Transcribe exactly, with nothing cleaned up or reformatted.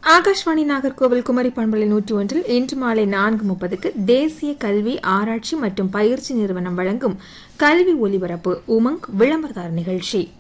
ஆகாஷ்வாணி நாகர்கோவில் குமரி பண்பலை நூற்றி ஒன்றில் இன்று மாலை நான்கு முப்பதுக்கு தேசிய கல்வி ஆராய்ச்சி மற்றும் பயிற்சி நிறுவனம் வழங்கும் கல்வி ஒலிபரப்பு உமங் விளம்பரதார நிகழ்ச்சி.